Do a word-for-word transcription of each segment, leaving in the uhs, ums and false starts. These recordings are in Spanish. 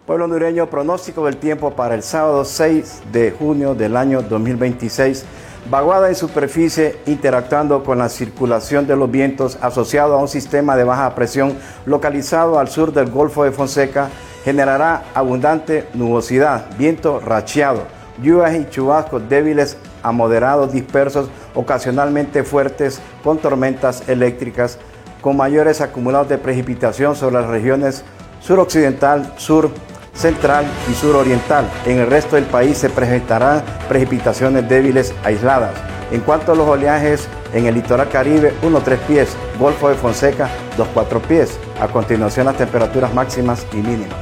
Pueblo hondureño, pronóstico del tiempo para el sábado seis de junio del año dos mil veintiséis. Vaguada en superficie interactuando con la circulación de los vientos asociado a un sistema de baja presión localizado al sur del Golfo de Fonseca generará abundante nubosidad, viento racheado, lluvias y chubascos débiles a moderados dispersos, ocasionalmente fuertes con tormentas eléctricas, con mayores acumulados de precipitación sobre las regiones suroccidental, sur central y suroriental. En el resto del país se presentarán precipitaciones débiles aisladas. En cuanto a los oleajes, en el litoral caribe, uno a tres pies, Golfo de Fonseca, dos a cuatro pies. A continuación, las temperaturas máximas y mínimas.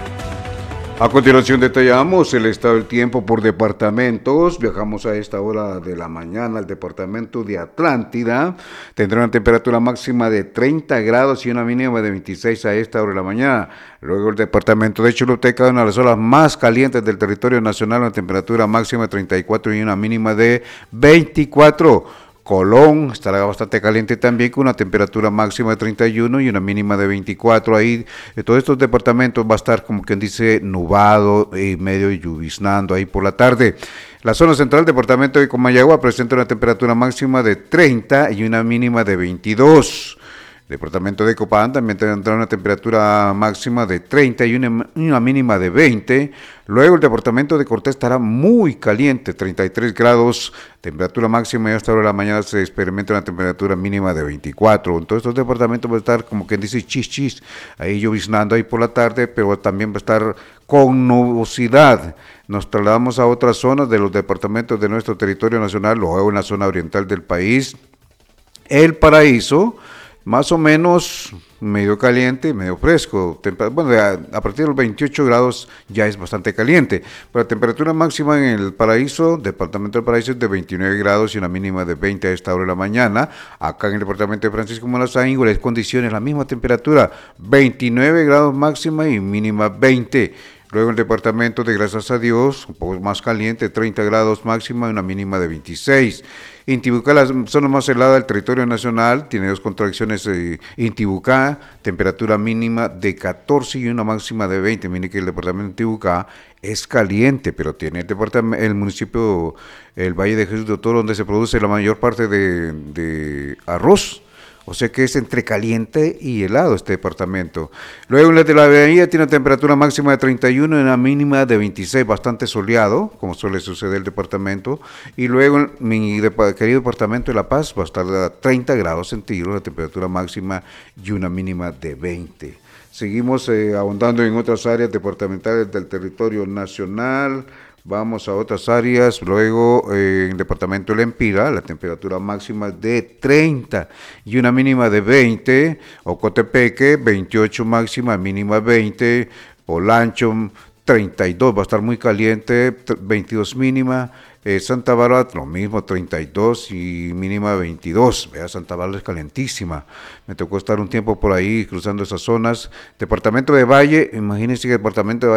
A continuación detallamos el estado del tiempo por departamentos. Viajamos a esta hora de la mañana al departamento de Atlántida. Tendrá una temperatura máxima de treinta grados y una mínima de veintiséis a esta hora de la mañana. Luego el departamento de Choluteca, una de las zonas más calientes del territorio nacional, una temperatura máxima de treinta y cuatro y una mínima de veinticuatro. Colón estará bastante caliente también, con una temperatura máxima de treinta y uno y una mínima de veinticuatro. Ahí, en todos estos departamentos va a estar, como quien dice, nubado y medio lluviznando ahí por la tarde. La zona central del departamento de Comayagua presenta una temperatura máxima de treinta y una mínima de veintidós. El departamento de Copán también tendrá una temperatura máxima de treinta y una, una mínima de veinte. Luego el departamento de Cortés estará muy caliente, treinta y tres grados, temperatura máxima, y hasta ahora de la mañana se experimenta una temperatura mínima de veinticuatro. Entonces estos departamentos van a estar, como quien dice, chis chis, ahí lloviznando ahí por la tarde, pero también va a estar con nubosidad. Nos trasladamos a otras zonas de los departamentos de nuestro territorio nacional, luego en la zona oriental del país. El Paraíso, más o menos medio caliente, medio fresco. Bueno, a partir de los veintiocho grados ya es bastante caliente. Pero la temperatura máxima en el Paraíso, departamento del Paraíso, es de veintinueve grados y una mínima de veinte a esta hora de la mañana. Acá en el departamento de Francisco Morazán, iguales condiciones, la misma temperatura, veintinueve grados máxima y mínima veinte. Luego el departamento de Gracias a Dios, un poco más caliente, treinta grados máxima y una mínima de veintiséis. Intibucá, la zona más helada del territorio nacional, tiene dos contracciones. Eh, Intibucá, temperatura mínima de catorce y una máxima de veinte. Mire que el departamento de Intibucá es caliente, pero tiene el departamento, el municipio, el Valle de Jesús de Toro, donde se produce la mayor parte de, de arroz. O sea que es entre caliente y helado este departamento. Luego en la de la Bahía tiene una temperatura máxima de treinta y uno y una mínima de veintiséis, bastante soleado, como suele suceder el departamento. Y luego mi de, querido departamento de La Paz va a estar a treinta grados centígrados, la temperatura máxima y una mínima de veinte. Seguimos eh, ahondando en otras áreas departamentales del territorio nacional. Vamos a otras áreas, luego eh, en el departamento de Lempira, la temperatura máxima de treinta y una mínima de veinte, Ocotepeque, veintiocho máxima, mínima veinte, Olancho, treinta y dos, va a estar muy caliente, veintidós mínima, eh, Santa Bárbara, lo mismo, treinta y dos y mínima veintidós, vea, Santa Bárbara es calentísima, me tocó estar un tiempo por ahí cruzando esas zonas. Departamento de Valle, imagínense que el departamento de Valle